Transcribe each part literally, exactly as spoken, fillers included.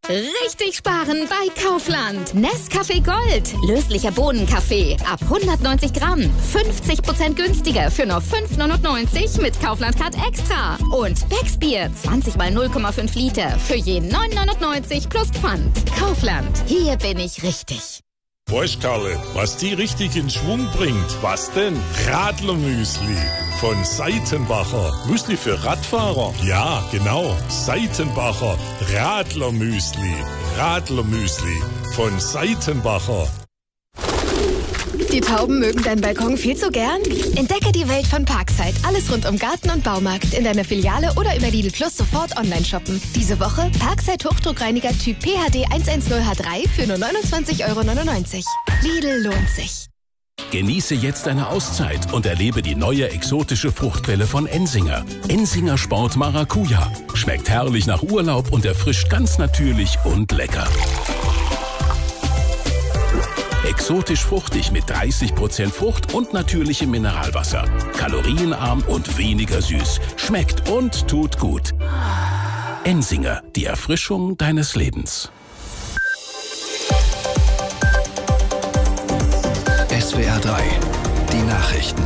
Richtig sparen bei Kaufland. Nescafé Gold. Löslicher Bohnenkaffee. Ab hundertneunzig Gramm. fünfzig Prozent günstiger für nur fünf neunundneunzig mit Kaufland Card Extra. Und Becksbier. zwanzig mal null Komma fünf Liter. Für jeden neun neunundneunzig plus Pfand. Kaufland. Hier bin ich richtig. Weißt Karle, was die richtig in Schwung bringt? Was denn? Radlermüsli von Seitenbacher. Müsli für Radfahrer? Ja, genau. Seitenbacher Radlermüsli. Radlermüsli von Seitenbacher. Die Tauben mögen deinen Balkon viel zu gern? Entdecke die Welt von Parkside. Alles rund um Garten und Baumarkt. In deiner Filiale oder über Lidl Plus sofort online shoppen. Diese Woche Parkside Hochdruckreiniger Typ P H D hundertzehn H drei für nur neunundzwanzig Euro neunundneunzig. Lidl lohnt sich. Genieße jetzt eine Auszeit und erlebe die neue exotische Fruchtquelle von Ensinger. Ensinger Sport Maracuja. Schmeckt herrlich nach Urlaub und erfrischt ganz natürlich und lecker. Exotisch fruchtig mit dreißig Prozent Frucht und natürlichem Mineralwasser. Kalorienarm und weniger süß. Schmeckt und tut gut. Ensinger, die Erfrischung deines Lebens. S W R drei, die Nachrichten.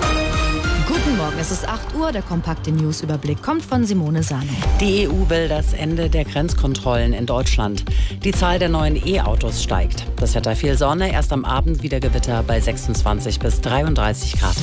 Guten Morgen, es ist acht Uhr. Der kompakte Newsüberblick kommt von Simone Sano. Die E U will das Ende der Grenzkontrollen in Deutschland. Die Zahl der neuen E-Autos steigt. Das Wetter viel Sonne, erst am Abend wieder Gewitter bei sechsundzwanzig bis dreiunddreißig Grad.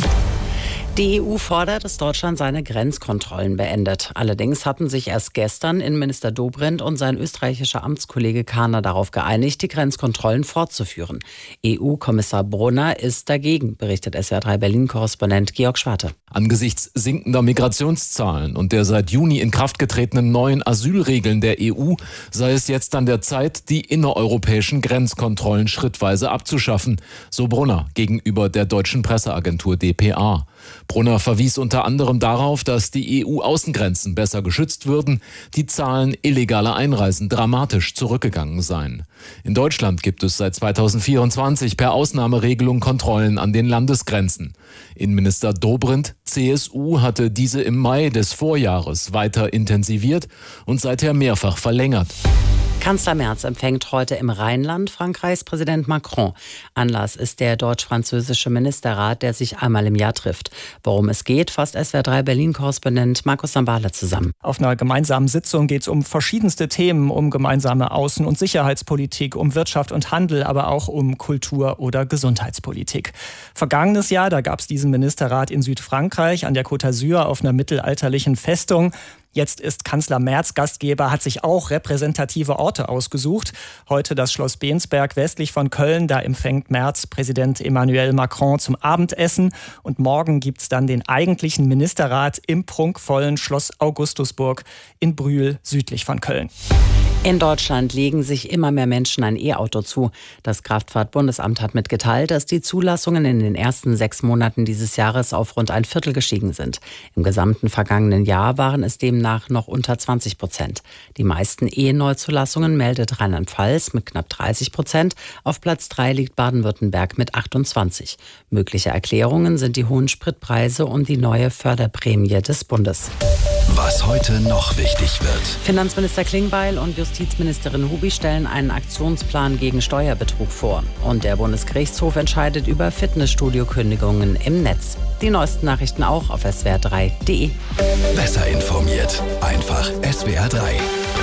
Die E U fordert, dass Deutschland seine Grenzkontrollen beendet. Allerdings hatten sich erst gestern Innenminister Dobrindt und sein österreichischer Amtskollege Kahner darauf geeinigt, die Grenzkontrollen fortzuführen. E U-Kommissar Brunner ist dagegen, berichtet S W R drei Berlin-Korrespondent Georg Schwarte. Angesichts sinkender Migrationszahlen und der seit Juni in Kraft getretenen neuen Asylregeln der E U sei es jetzt an der Zeit, die innereuropäischen Grenzkontrollen schrittweise abzuschaffen, so Brunner gegenüber der deutschen Presseagentur D P A. Brunner verwies unter anderem darauf, dass die E U-Außengrenzen besser geschützt würden, die Zahlen illegaler Einreisen dramatisch zurückgegangen seien. In Deutschland gibt es seit zweitausendvierundzwanzig per Ausnahmeregelung Kontrollen an den Landesgrenzen. Innenminister Dobrindt, C S U, hatte diese im Mai des Vorjahres weiter intensiviert und seither mehrfach verlängert. Kanzler Merz empfängt heute im Rheinland Frankreichs Präsident Macron. Anlass ist der deutsch-französische Ministerrat, der sich einmal im Jahr trifft. Worum es geht, fasst S W R drei Berlin-Korrespondent Markus Sambale zusammen. Auf einer gemeinsamen Sitzung geht es um verschiedenste Themen, um gemeinsame Außen- und Sicherheitspolitik, um Wirtschaft und Handel, aber auch um Kultur- oder Gesundheitspolitik. Vergangenes Jahr, da gab es diesen Ministerrat in Südfrankreich an der Côte d'Azur auf einer mittelalterlichen Festung. Jetzt ist Kanzler Merz Gastgeber, hat sich auch repräsentative Orte ausgesucht. Heute das Schloss Bensberg westlich von Köln. Da empfängt Merz Präsident Emmanuel Macron zum Abendessen. Und morgen gibt's dann den eigentlichen Ministerrat im prunkvollen Schloss Augustusburg in Brühl südlich von Köln. In Deutschland legen sich immer mehr Menschen ein E-Auto zu. Das Kraftfahrtbundesamt hat mitgeteilt, dass die Zulassungen in den ersten sechs Monaten dieses Jahres auf rund ein Viertel gestiegen sind. Im gesamten vergangenen Jahr waren es demnach noch unter zwanzig Prozent. Die meisten E-Neuzulassungen meldet Rheinland-Pfalz mit knapp dreißig Prozent. Auf Platz drei liegt Baden-Württemberg mit achtundzwanzig. Mögliche Erklärungen sind die hohen Spritpreise und die neue Förderprämie des Bundes. Was heute noch wichtig wird. Finanzminister Klingbeil und Justizministerin Hubi stellen einen Aktionsplan gegen Steuerbetrug vor. Und der Bundesgerichtshof entscheidet über Fitnessstudio-Kündigungen im Netz. Die neuesten Nachrichten auch auf S W R drei Punkt de. Besser informiert. Einfach S W R drei.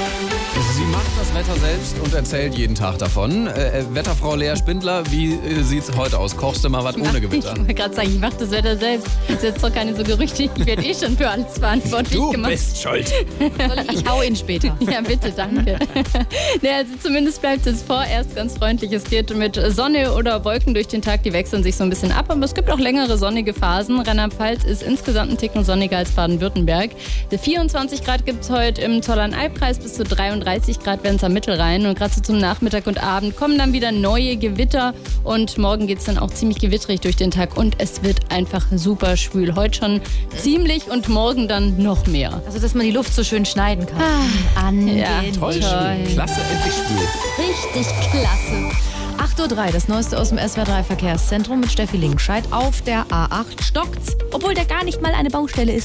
Sie macht das Wetter selbst und erzählt jeden Tag davon. Äh, Wetterfrau Lea Spindler, wie äh, sieht's heute aus? Kochst du mal was ohne Gewitter? Ich wollte gerade sagen, ich mache das Wetter selbst. Das ist jetzt doch keine so Gerüchte. Ich werde eh schon für alles verantwortlich du gemacht. Du bist schuld. Ich hau ihn später. Ja, bitte, danke. Ja, also zumindest bleibt es vorerst ganz freundlich. Es geht mit Sonne oder Wolken durch den Tag. Die wechseln sich so ein bisschen ab. Aber es gibt auch längere sonnige Phasen. Rheinland-Pfalz ist insgesamt ein Ticken sonniger als Baden-Württemberg. vierundzwanzig Grad gibt es heute im Zollernalbkreis, bis zu dreiunddreißig Grad werden es am Mittelrhein. Und gerade so zum Nachmittag und Abend kommen dann wieder neue Gewitter. Und morgen geht es dann auch ziemlich gewitterig durch den Tag. Und es wird einfach super schwül. Heute schon ziemlich und morgen dann noch mehr. Also, dass man die Luft so schön schneiden kann. Ah, An ja, den toll, schwül. Klasse, endlich schwül. Richtig klasse. acht Uhr drei, das Neueste aus dem S W R drei Verkehrszentrum mit Steffi Linkscheid. Auf der A acht stockt's, obwohl da gar nicht mal eine Baustelle ist.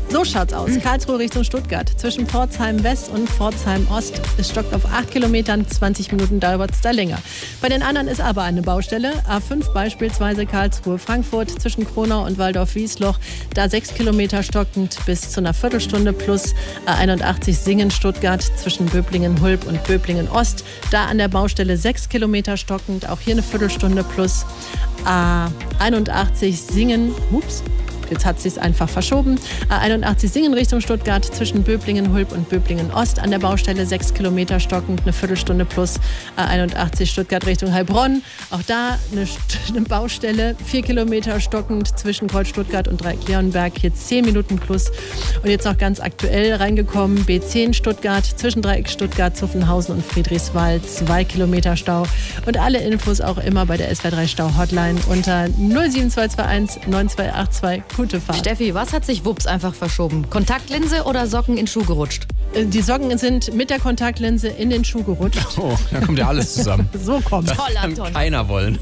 So schaut's aus. Karlsruhe Richtung Stuttgart. Zwischen Pforzheim West und Pforzheim Ost. Es stockt auf acht Kilometern, zwanzig Minuten dauert es da länger. Bei den anderen ist aber eine Baustelle. A fünf beispielsweise Karlsruhe Frankfurt zwischen Kronau und Waldorf-Wiesloch. Da sechs Kilometer stockend bis zu einer Viertelstunde plus. A einundachtzig Singen Stuttgart zwischen Böblingen-Hulb und Böblingen-Ost. Da an der Baustelle sechs Kilometer stockend. Auch hier eine Viertelstunde plus. A einundachtzig Singen. Ups. Jetzt hat sie es einfach verschoben. A einundachtzig Singen Richtung Stuttgart zwischen Böblingen-Hulb und Böblingen-Ost. An der Baustelle sechs Kilometer stockend, eine Viertelstunde plus. A einundachtzig Stuttgart Richtung Heilbronn. Auch da eine, eine Baustelle, vier Kilometer stockend zwischen Kreuz Stuttgart und Dreieck-Leonberg. Hier zehn Minuten plus. Und jetzt noch ganz aktuell reingekommen. B zehn Stuttgart zwischen Dreieck Stuttgart, Zuffenhausen und Friedrichswald. zwei Kilometer Stau. Und alle Infos auch immer bei der S W R drei Stau Hotline unter null sieben zwei zwei eins neun zwei acht zwei. Gute Fahrt. Steffi, was hat sich wups einfach verschoben? Kontaktlinse oder Socken in Schuh gerutscht? Die Socken sind mit der Kontaktlinse in den Schuh gerutscht. Oh, da kommt ja alles zusammen. So kommt. Das kann keiner wollen.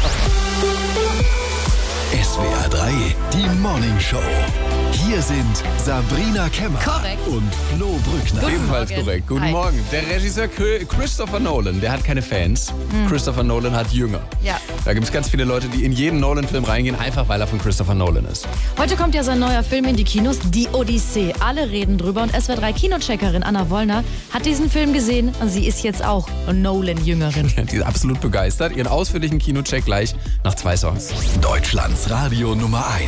S W R drei, die Morning Show. Hier sind Sabrina Kemmer Korrekt. und Flo Brückner. Ebenfalls Morgen. korrekt. Guten Hi. Morgen. Der Regisseur Christopher Nolan, der hat keine Fans. Hm. Christopher Nolan hat Jünger. Ja. Da gibt es ganz viele Leute, die in jeden Nolan-Film reingehen, einfach weil er von Christopher Nolan ist. Heute kommt ja sein neuer Film in die Kinos, Die Odyssee. Alle reden drüber und S W R drei Kinocheckerin Anna Wollner hat diesen Film gesehen und sie ist jetzt auch Nolan-Jüngerin. Die ist absolut begeistert. Ihren ausführlichen Kinocheck gleich nach zwei Songs. Deutschlands Radio Nummer eins.